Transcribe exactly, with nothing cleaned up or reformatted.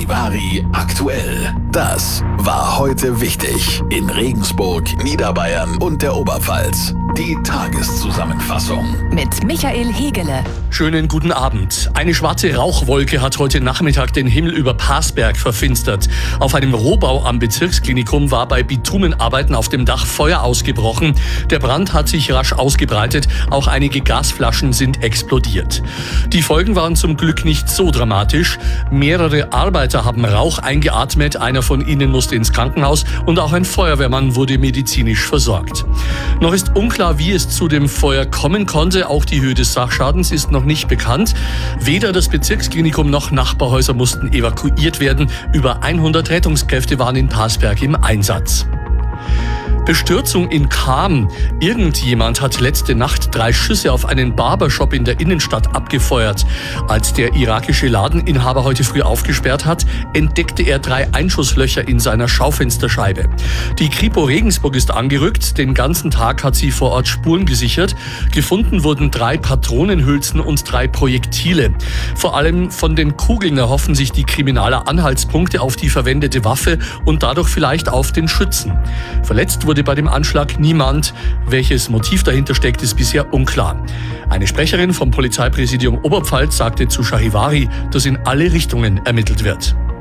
Charivari aktuell. Das war heute wichtig in Regensburg, Niederbayern und der Oberpfalz. Die Tageszusammenfassung mit Michael Hegele. Schönen guten Abend. Eine schwarze Rauchwolke hat heute Nachmittag den Himmel über Parsberg verfinstert. Auf einem Rohbau am Bezirksklinikum war bei Bitumenarbeiten auf dem Dach Feuer ausgebrochen. Der Brand hat sich rasch ausgebreitet. Auch einige Gasflaschen sind explodiert. Die Folgen waren zum Glück nicht so dramatisch. Mehrere Arbeiter haben Rauch eingeatmet. Einer von ihnen musste ins Krankenhaus und auch ein Feuerwehrmann wurde medizinisch versorgt. Noch ist unklar, wie es zu dem Feuer kommen konnte. Auch die Höhe des Sachschadens ist noch nicht bekannt. Weder das Bezirksklinikum noch Nachbarhäuser mussten evakuiert werden. Über hundert Rettungskräfte waren in Parsberg im Einsatz. Bestürzung in Cham. Irgendjemand hat letzte Nacht drei Schüsse auf einen Barbershop in der Innenstadt abgefeuert. Als der irakische Ladeninhaber heute früh aufgesperrt hat, entdeckte er drei Einschusslöcher in seiner Schaufensterscheibe. Die Kripo Regensburg ist angerückt. Den ganzen Tag hat sie vor Ort Spuren gesichert. Gefunden wurden drei Patronenhülsen und drei Projektile. Vor allem von den Kugeln erhoffen sich die Kriminaler Anhaltspunkte auf die verwendete Waffe und dadurch vielleicht auf den Schützen. Verletzt wurde bei dem Anschlag niemand. Welches Motiv dahinter steckt, ist bisher unklar. Eine Sprecherin vom Polizeipräsidium Oberpfalz sagte zu Charivari, dass in alle Richtungen ermittelt wird.